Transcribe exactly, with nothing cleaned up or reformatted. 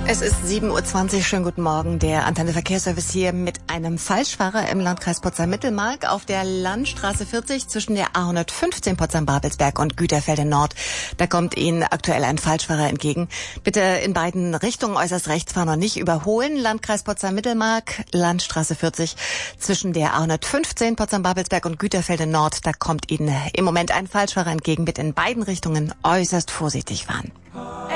Es ist sieben Uhr zwanzig, schönen guten Morgen. Der Antenne Verkehrsservice hier mit einem Falschfahrer im Landkreis Potsdam-Mittelmark auf der Landstraße vierzig zwischen der A hundertfünfzehn Potsdam-Babelsberg und Güterfelde Nord. Da kommt Ihnen aktuell ein Falschfahrer entgegen. Bitte in beiden Richtungen äußerst rechts fahren und nicht überholen. Landkreis Potsdam-Mittelmark, Landstraße vierzig zwischen der A hundertfünfzehn Potsdam-Babelsberg und Güterfelde Nord. Da kommt Ihnen im Moment ein Falschfahrer entgegen. Bitte in beiden Richtungen äußerst vorsichtig fahren.